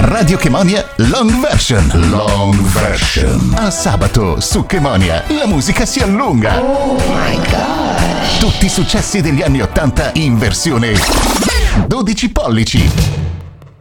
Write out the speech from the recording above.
Radio Chemonia Long Version. Long version. A sabato su Chemonia la musica si allunga. Oh my gosh. Tutti i successi degli anni '80 in versione 12 pollici.